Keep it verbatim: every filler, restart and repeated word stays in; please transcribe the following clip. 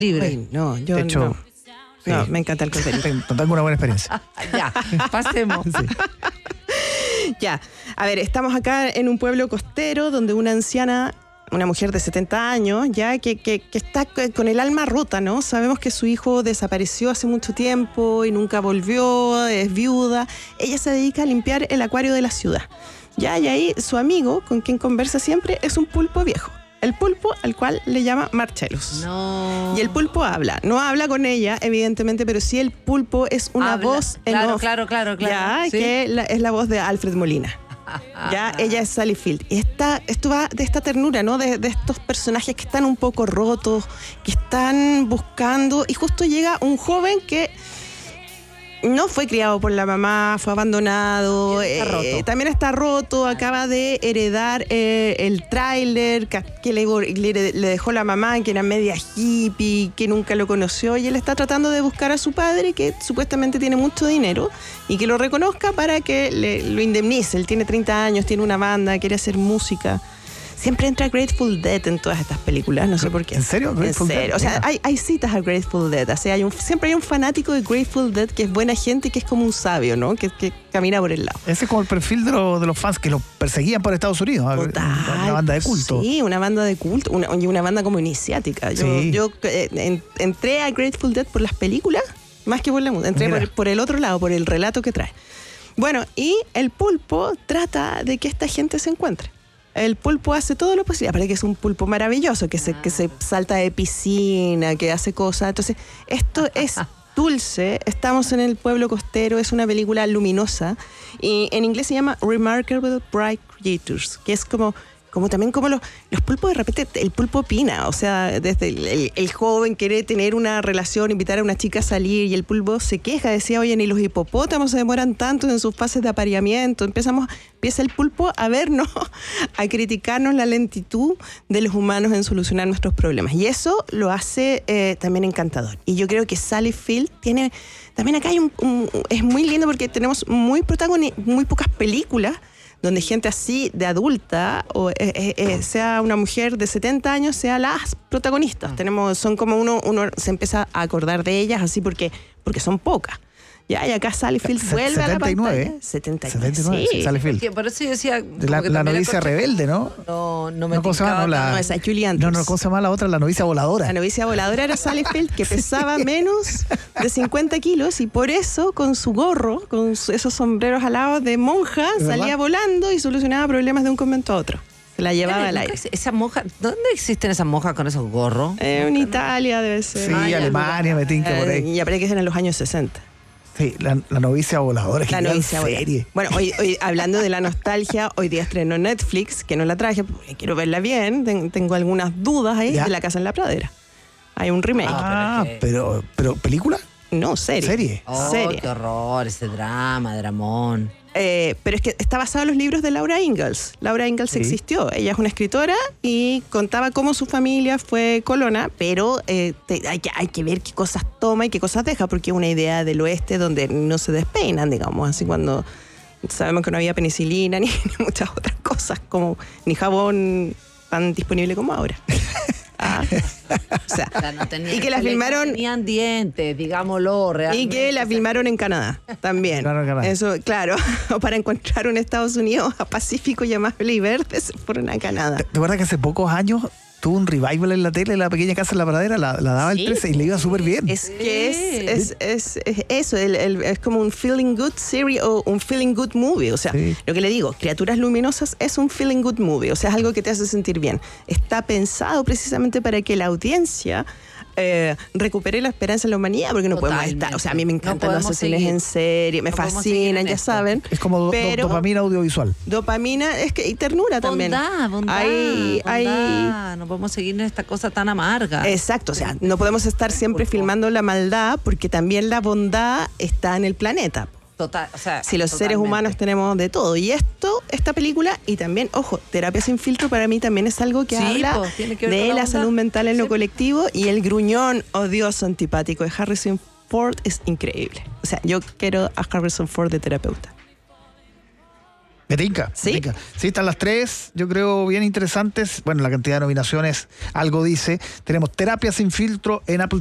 libre. Ay, no, yo De hecho, no. sí. No, me encanta el cordero. Tengo tengo una buena experiencia. Ya, pasemos. Sí. Ya, a ver, estamos acá en un pueblo costero donde una anciana, una mujer de setenta años, ya que, que, que está con el alma rota, ¿no? Sabemos que su hijo desapareció hace mucho tiempo y nunca volvió, es viuda. Ella se dedica a limpiar el acuario de la ciudad. Ya, y ahí su amigo, con quien conversa siempre, es un pulpo viejo. El pulpo al cual le llama Marcellus. No. Y el pulpo habla. No habla con ella, evidentemente, pero sí el pulpo es una Habla. voz en Claro, off. claro, claro, claro. Ya, Sí. que la- es la voz de Alfred Molina. Ya, ella es Sally Field. Y esta, esto va de esta ternura, ¿no? De, de estos personajes que están un poco rotos, que están buscando. Y justo llega un joven que no fue criado por la mamá, fue abandonado. Está eh, roto. también está roto, acaba de heredar eh, el tráiler que, que le, le- le dejó la mamá, que era media hippie, que nunca lo conoció. Y él está tratando de buscar a su padre, que supuestamente tiene mucho dinero, y que lo reconozca para que le, lo indemnice. Él tiene treinta años, tiene una banda, quiere hacer música. Siempre entra Grateful Dead en todas estas películas, no sé por qué. ¿En serio? Grateful en serio. Dead, O sea, mira. hay, hay citas a Grateful Dead. O sea, hay un, siempre hay un fanático de Grateful Dead que es buena gente y que es como un sabio, ¿no? Que, que camina por el lado. Ese es como el perfil de, lo- de los fans que los perseguían por Estados Unidos. Total. Una banda de culto. Sí, una banda de culto. Una, y una banda como iniciática. Yo, Sí. yo eh, en- entré a Grateful Dead por las películas, más que por la música. Entré Mira. por, por el otro lado, por el relato que trae. Bueno, y el pulpo trata de que esta gente se encuentre. El pulpo hace todo lo posible. Aparte que es un pulpo maravilloso, que se, que se salta de piscina, que hace cosas. Entonces, esto es dulce. Estamos en el pueblo costero, es una película luminosa. Y en inglés se llama Remarkable Bright Creatures, que es como, como también como los, los pulpos de repente, el pulpo opina. O sea, desde el, el- el joven quiere tener una relación, invitar a una chica a salir, y el pulpo se queja, decía, oye, ni los hipopótamos se demoran tanto en sus fases de apareamiento. Empezamos, empieza el pulpo a vernos, a criticarnos la lentitud de los humanos en solucionar nuestros problemas. Y eso lo hace eh, también encantador. Y yo creo que Sally Field tiene, también acá hay un, un- es muy lindo porque tenemos muy protagoni- muy pocas películas donde gente así de adulta, o eh, eh, eh, sea una mujer de setenta años, sea las protagonistas. Tenemos, son como uno, uno se empieza a acordar de ellas así porque, porque son pocas. Ya, y acá Sally Field Se- vuelve a la setenta y nueve, pantalla. ¿eh? setenta y nueve, setenta y nueve, sí. Sally Field. Que por eso yo decía. De la, como que la también novicia encontré- rebelde, ¿no? No, no me No, ¿cómo se llama? No, tincaba la- No, tanto. esa es Julie No, Andrews. no, ¿cómo se llama la otra? La novicia voladora. La novicia voladora era Sally Field, que pesaba menos de cincuenta kilos, y por eso, con su gorro, con su- esos sombreros alados de monja, ¿Es salía verdad? volando y solucionaba problemas de un convento a otro. Se la llevaba al Nunca aire. ex- Esa monja, ¿dónde existen esas monjas con esos gorros? Eh, en Italia debe ser. Sí, Ah, ya, Alemania, me tinca por Eh, ahí. y aparece que es en los años sesenta. Sí, la, la novicia voladora. La que novicia gran voladora. serie. Bueno, hoy, hoy hablando de la nostalgia, hoy día estrenó Netflix, que no la traje porque quiero verla bien. Ten- tengo algunas dudas ahí Ya. de La Casa en la Pradera. Hay un remake. Ah, pero es que- pero, pero, ¿película? No, serie. ¿Serie? Oh, Serie. qué horror, ese drama, dramón. Eh, pero es que está basado en los libros de Laura Ingalls. Laura Ingalls Sí. existió. Ella es una escritora y contaba cómo su familia fue colona, pero eh, te- hay, que, hay que ver qué cosas toma y qué cosas deja, porque es una idea del oeste donde no se despeinan, digamos, así cuando sabemos que no había penicilina ni, ni muchas otras cosas, como ni jabón tan disponible como ahora. Ah, o sea, O sea, no tenía- y que la se le- filmaron... Tenían dientes, digámoslo, Y realmente. que la filmaron en Canadá también. Filmaron en Canadá. Eso, claro, para encontrar un Estados Unidos pacífico y amable y verde, se fueron a Canadá. ¿Te, te acuerdas que hace pocos años tuvo un revival en la tele, La Pequeña Casa en la Pradera? La, la daba Sí. el trece y le iba súper bien. Es que es, es, es, es eso, el- el- es como un feeling good series o un feeling good movie. O sea, Sí. lo que le digo, Criaturas Luminosas es un feeling good movie, o sea, es algo que te hace sentir bien. Está pensado precisamente para que la audiencia eh, recupere la esperanza en la humanidad, porque no podemos Totalmente. estar, o sea, a mí me No encantan los podemos asesinos seguir. en serie, me No podemos seguir fascinan, en ya esto. saben. Es como do- do- pero- dopamina audiovisual. Dopamina, es que, y ternura también. Bondad, bondad, Hay, hay, bondad. No podemos seguir en esta cosa tan amarga. exacto, o sea, no podemos estar siempre Pulpo. filmando la maldad, porque también la bondad está en el planeta. Total, o sea, Si los seres totalmente. humanos tenemos de todo. Y esto, esta película, y también, ojo, Terapia sin filtro para mí también es algo que Sí, habla po, tiene que ver de con la, la bondad. salud mental en lo Sí. colectivo, y el gruñón odioso antipático de Harrison Ford es increíble. O sea, yo quiero a Harrison Ford de terapeuta. Me tinca, ¿Sí? me tinca. Sí, están las tres, yo creo, bien interesantes. Bueno, la cantidad de nominaciones algo dice. Tenemos Terapia sin filtro en Apple